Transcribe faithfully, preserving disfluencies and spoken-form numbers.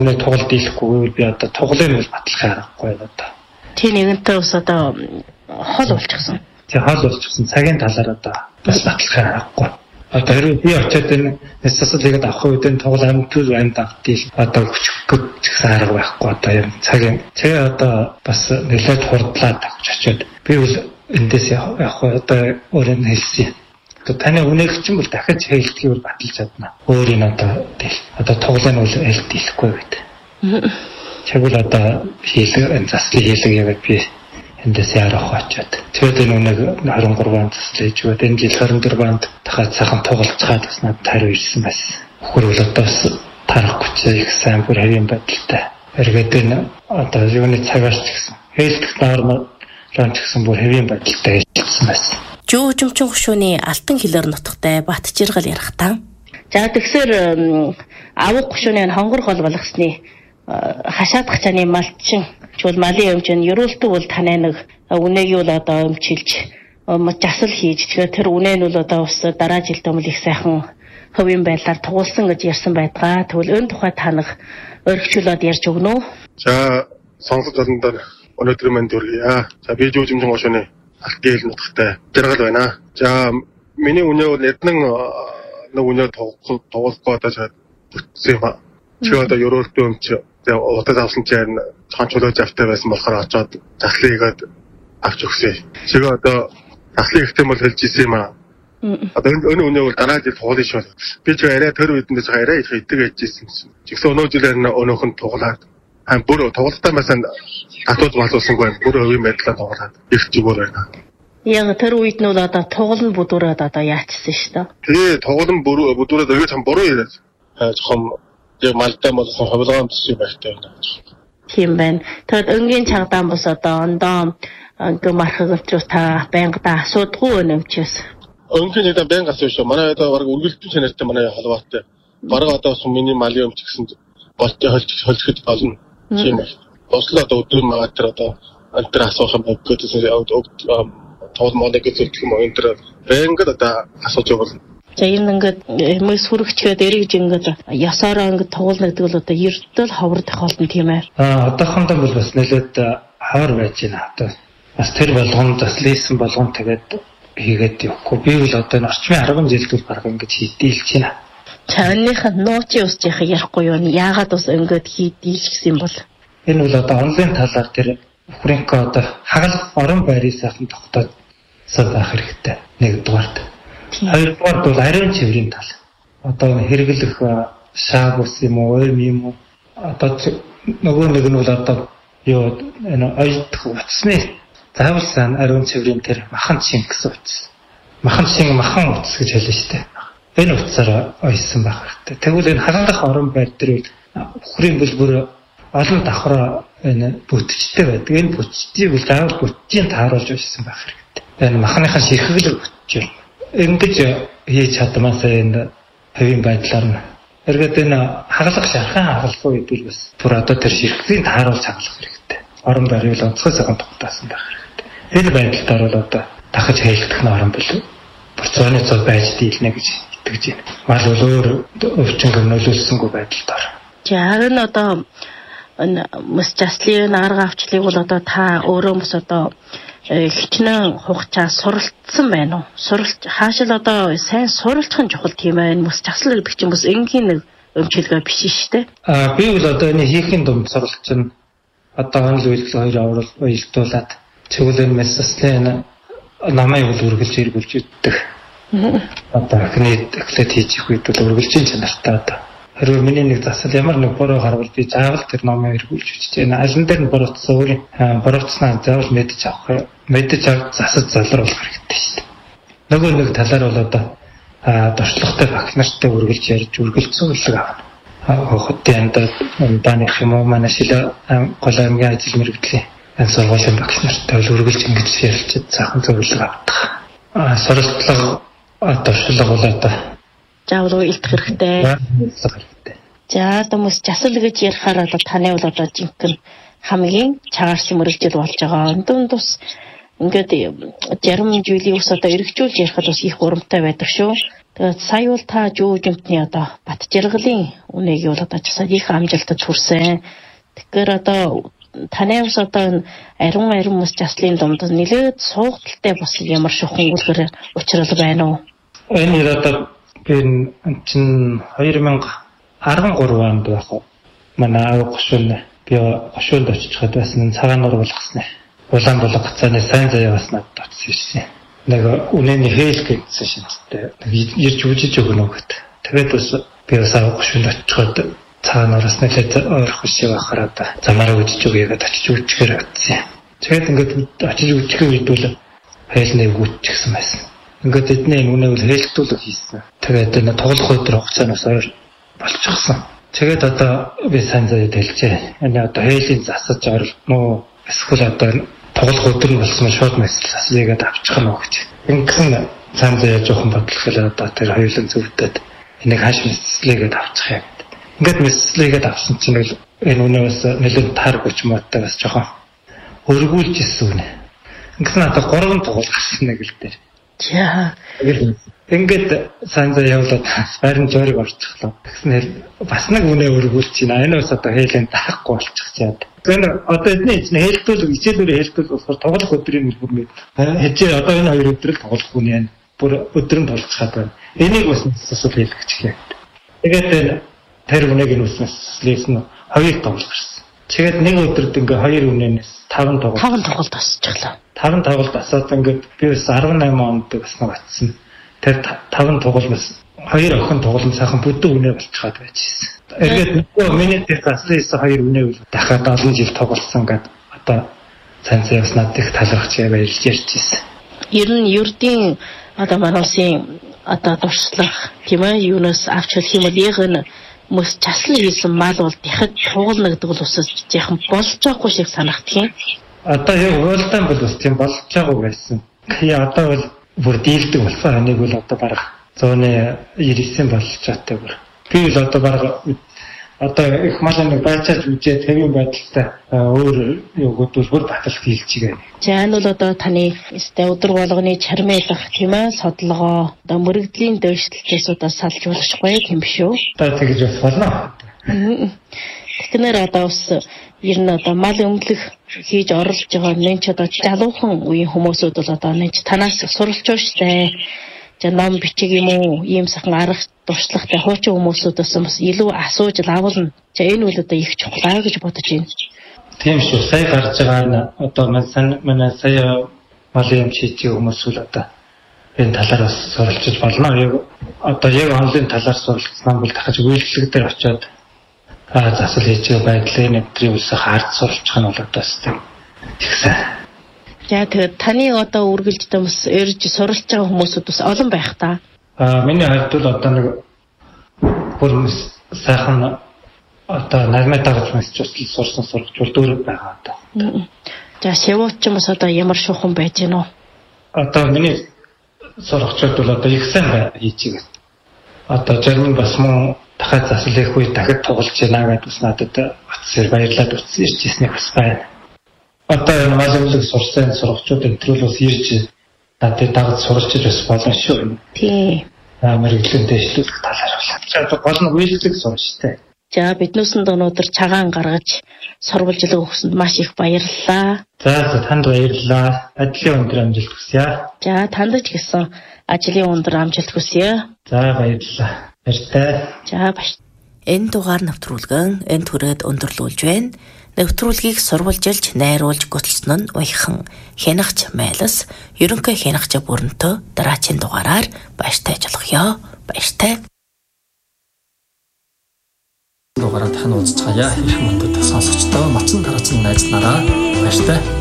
Нэг тоглолт дийлэхгүй би одоо тоглоом бол батлах аргагүй одоо. Тэ нэгэнтээ ус одоо хол болчихсон. Тэ хол болчихсон цагийн талаар одоо бас батлах аргагүй. Одоо хэрвээ би очиод энэ нэсэсэл ихэд авах үед энэ тоглоом амтгүй амт автил одоо хүчгүй гэсэн арга байхгүй одоо юм цагийн тэгээ одоо бас нэлээд хурдлаад авч очиод би бол эндээс явах одоо өөрөө хэлсэн. Одоо таны үнээх чинь бол дахиж хэлтгийг бол баталж чадна. Өөрийн одоо одоо тоглоом бол хэлт дийлэхгүй гэдэг. Тэгвэл одоо хийлэг заслыг хийлэг яваад би эндээс ярах очиод. Тэгээд энэ үнэг двадцать три онд заслаж өгөөд энэ жил двадцать четыре онд дахиад сайхан тоглолцоход бас надад хариу ирсэн байсан. Хөрвөл одоо бас тарахгүй ч их сайн бүр хэвийн байдалтай. Эргээд энэ одоо юуны цагаас ч гэсэн хэлтэх норм ранч гэсэн бүр хэвийн байдалтай хэлсэн байсан. Жүүжимчин гушууны алтан хилээр нутагтай бат жиргал ярих та. За тэгсэр авах гушууны хонгор хол болгосны хашаадах чаны малчин чул малын өмчн ерөөлтөг бол танай нэг үнэгийг бол одоо өмчилж жасал хийж тэгэхээр тэр үнэ нь бол одоо ус дараа жилд өмл их сайхан хөвийн байдлаар тугуулсан гэж ярьсан байдгаа. Тэгвэл энэ тухай танах өргөжлөлөд ярьж өгнө үү? За сонсож олондоо өнөөдрийн мэнд хүргье. За би жүүжимчин гушууны алтан хил нутагтай жиргал байна. За миний үнэ бол эднэн нэг үнэ тоглохгүй одоо чад бүтсэн юм. Чи одоо ерөөлтөг өмч удаад авсан чинь цаанчлуулж автай байсан болохоор очоод заслыг игээд авч өгсөн. Чигээ одоо заслыг ихтэй бол хэлж ирсэн юм аа. Одоо энэ өнөө бол дараа жил тоглоно шүү. Би ч арай тэр үедээ цаа арай их идэг ээж ирсэн. Жигсэн өнөө жилээр өнөөх нь тоглоод ам бүр тоглолттой байсан татууд малуусангүй бүр өвийн байдлаар тоглоод их зүгээр байна. Яг тэр үед нь бол одоо тоглоно бүдүүрээд одоо яачсан шүү дээ. Тэгээ тоглоно бүдүүрээд өвөө цам буруу яриад жоохон яг малтай болсон хавлгаан төсөв байхтай байна. Тийм байна. Тэгэд өнгийн чангадан бос одоо ондоо ингээ мархагчруу та байнгада асуудгүй өнөмчөөс. Өнгийн нэг байнга асууж шүү. Манай одоо баг үргэлжлэн чанартай манай холбоотой. Бараг одоо сум миний малын өмч гэсэн болтой холж холжоход болно. Тийм байна. Ослоо одоо өдөр магаад тэр одоо антер асуух юм байна гэсэн тоол моник гэж хэлэх юм уу энэ тэр байнгад одоо асууж байгаа. За энэ ингээд хүмүүс хүрэгчгээд эргэж ингээд ясаараа ингээд тоглоно гэдэг бол одоо ердөө ховрдох болно тийм ээ. Аа одоохондоо бол бас нэлээд ховор байж байна. Одоо бас тэр болгонд бас лейсэн болгонд тэгээд хийгээд явахгүй. Би бол одоо энэ орчмын арван жилд бол баг ингээд хийдийлж байна. Чаныхаа нуучи усжих ярихгүй юу? Яагаад бас ингээд хийдийлж гэсэн бол? Энэ бол одоо онлайн талаар тэр Фрэнко одоо хагалах орон байрын сайхан тогтоод байх хэрэгтэй. Нэгдүгээрт. Хоёрдугаар бол ариун цэврийн тал. Одоо хэрэглэх шааг ус юм уу, ойм юм уу? Одоо нөгөө нэг нь бол одоо юу энэ ойдох утасны заавал сан ариун цэврийн тэр махан шин гэсэн утас. Махан шин махан утас гэж хэлнэ шүү дээ. Энэ утсаар ойсон байх хэрэгтэй. Тэгвэл энэ хагалах орон байр дээр бүхрийн бүлбэр олон давхраа энэ бүтчтэй байдаг. Энэ бүтчийг бол заавал бүтчийн тааруулж ойсон байх хэрэгтэй. Энэ махныхаа ширхэглэг бүтч юм. Ингэж хийж чадмаасаа энэ хэвийн байдлаар нь эргээд энэ хагалах шархан хагалах үед бол бас бүр одоо тэр ширхгийн тааруулж хагалах хэрэгтэй. Орон байрыг онцгой цагаан тогтосон байх хэрэгтэй. Энэ байдлаар бол одоо дахиж хэлэх нь орон бил процесны цог байж дийлнэ гэж итгэж байна. Мал бол өөр өвчин гомнөлүүлсэнгүй байдалд. За харин одоо энэ мөс заслын арга авчлыг бол одоо та өөрөө мөс одоо хичнээн хугацаа суралцсан байна уу? Суралц хаашаа одоо сайн суралцах нь чухал тийм ээ. Мөс заслал гэдэг чинь бас энгийн нэг өмчилгээ биш шүү дээ. Аа би бол одоо энэ хийхин дунд суралц чинь одоо онл үйлдэл хоёр аврал уялдуулаад тэгвэл энэ мөс заслын намайг бол үргэлж эргүүлж иддэг. Одоо эхний эхлээд хийж их үед бол үргэлжийн чанартай одоо хэрвээ миний нэг засал ямар нэг буруу харвал би заавал тэр номыг эргүүлж өчж байна. Алин дээр нь буруутсан өөрийн буруутснаа заавал мэдэж авах, мэдэж авах засаж залруулах хэрэгтэй шүү дээ. Нөгөө нэг талаар бол одоо дуршлагтай багш нартай үргэлж ярьж үргэлж зөвлөг авна. Хохотын даных юм уу манай шилэ голомгийн ажил мэргэжлийн энэ сургуулийн багш нартай үргэлж ингэж ярилцаж цаахан зөвлөг авдаг. Аа суралцлага дуршлага бол одоо заавал илтгэх хэрэгтэй. За хүмүүс жасал гэж ярихаар бол таны бол одоо жинхэнэ хамгийн чагаар шимрэлжил болж байгаа. Өндөн тус ингээд зарим зүйлийг ус одоо эргжүүлж ярих бол бас их урамтай байдаг шүү. Тэгээд сая бол та жүүжимтний одоо бат жаргалын үнэгийг бол одоо часаад их амжилтад хүрсэн. Тэгэхээр одоо таны ус одоо ариун ариун мус заслын дунд нэлээд суугдaltaй бас ямар шохон үлгэр учрал байна уу? Энэ одоо би чин two thousand thirteen онд байх уу. Манай аав гошуун би гошуунд очиж хад байсан цагаан нур болгосноо. Улаан болго цааны сайн заяа бас надад очсон шин. Нэг үнэний хээл гэсэн шинжтэй. Ирж үжиж өгнө гэт. Тэгээд бас би бас аав гошуунд очиж хад цагаан нураас нэлээд ойрох шиг байхараа да. Замаараа үжиж өгье гэдээ очиж үжихээр атсан. Тэгээд ингээд очиж үжих үед бол хэлний үгүйчихсэн байсан. Ингээд эдний үнэ бол хэлтүүлэг хийсэн. Тэгээд энэ тоглох өдөр хугацаанаас ойр болчихсон. Тэгээд одоо би сайн заяад хэлжээ. Энэ одоо хээлийн засаж орно. Эсвэл одоо тоглох өдөр нь болсон шууд мессеж заслыгээд авчих нь уу гэж. Ингэсэн сайн заяа жоохон бодлохлоо одоо тэр хоёулын зөвдөд энийг хааш мессежлэгээд авчих юм. Ингээд мессежлэгээд авсан чинь бол энэ үнэ бас нэлээд таар гоч муутай бас жоохон өргүүлж ирсэн үнэ. Ингэсэн одоо гурван тоглох гарсан нэг л дээр. Яа. Ингээд сайн заяа явуулаад байрны жориг орчихлоо. Тэгснээр бас нэг үнэ өргүүлж байна. Энэ бас одоо хээлийн таахгүй болчихсон. Тэр одоо эдний хэлтүүл ичээлүүрээ хэлтүүл болохоор тоглох өдрийн үлбэр мэд. Хэзээ одоо энэ хоёр өдөр л тоглох үнэ байна. Бүр өдөр нь толцохад байна. Энийг бас асуул хэлэх чихээ. Тэгээд тэр үнэгийг нь үснэслээс нь хоёр тоглох гэсэн. Тэгээд нэг өдөрт ингээ хоёр үнэнээс таван тоглолт. таван тоглолт асчихлаа. таван тоглолт асаад ингээд би бас eighteen онд бас нэг атсан. Тэр таван тоглолт бас хоёр охин тоглолт сайхан бүдүүн үнэ болчиход байжсэн. Ингээд нөгөө миний тэр класс хоёр үнэ бол дахиад олон жил тоглосон гэд одоо сайн сайн бас надад их талархаж баярлж ярьжсэн. Ер нь ердийн одоо манай улсын одоо дурслах тийм ээ юунаас авч хэлэх юм бол яг энэ мөс часлан хийсэн мал бол дахиад тугуулна гэдэг бол усаж яхан болж байгаагүй шиг санагдах юм. Одоо яг уйлдаан бол бас тийм болж байгаагүй байсан. Яа одоо бол бүр дийлдэг болсон. Энийг бол одоо барах one ninety-nine болж чадтай бүр. Би л одоо барах одоо их малын байцааж үжээ төвийн байдалтай өөр юугууд бол бүр батал хийлчихгээ. За энэ бол одоо таны өстэй өдөр болгоны чармайлах тийм ээ содлогоо одоо мөрөгдлийн дэвшлэлтээс одоо салж болохгүй юм шүү. Одоо тэгж бас болно. Тэгэхээр одоо бас ер нь одоо мал өмдлөх хийж оруулж байгаа нэн ч одоо залуухан үеийн хүмүүсүүд бол одоо нэн ч танаас суралж байгаа штэ. За ном бичиг юм уу ийм сахан арга туршлагатай хуучин хүмүүсүүдээс бас илүү асууж лавлна. За энэ үл одоо их чухлаа гэж бодож байна. Тийм шүү. Сая гарч байгаа одоо манай сая малын чичиг хүмүүс л одоо энэ талаар бас суралцж болно. Яг одоо яг онлайн талаар суралцсан бол дахиж үйлчлэг дээр очиод аа засал хийж байгаа байдлын нэвтрийн үлсэх хард суралцах нь бол одоо тийм ихсэн. За тэгээд таны одоо үргэлжтэй бас эрж суралж байгаа хүмүүсүүд бас олон байх та. Аа миний хувьд бол одоо нэг бүр сайхан одоо нагматагч мэсчээс сурсан сурагчуул дөр байгаа одоо. За шивууч ч бас одоо ямар шуухан байж гэнэ үү? Одоо миний сурагчуд бол одоо их сайн хийчихээ. Одоо зарим бас мөн дахиад засал хийх үед дахиад тоглож байна гэдээ бас надад утсаар баярлаад утсан ирчихснээр бас байна. Одоо энэ малгайлаг сурсан сурагчуд энэ бас ирж надад дагаж суралцж бас болно шүү. Тийм. Аа мэрэгжлийн дэвшлүүлэх талаар бол. За одоо гол нь үйлчлэг сурчтай. За биднүүсэн өнөөдөр цагаан гаргаж сурвалжлаг өгсөнд маш их баярлалаа. За танд баярлалаа. Ажлын өндөр амжилт хүсье. За танд ч гэсэн ажлын өндөр амжилт хүсье. За баярлалаа. Баяртай. За баяр. Энэ дугаар нэвтрүүлгэн энэ түрээд өндөрлүүлж байна. Нэвтрүүлгийг сурвалжилж, найруулж гуталсан нь уяхан хянагч Майлас, ерөнхий хянагч Бүрэнтөө дараачийн дугаараар баяртай ажиллахё. Баяртай. Дугаараа дахин уулзцаая. Их мөндөд сонсогчдоо мацсан дараацсан найз нараа баяртай.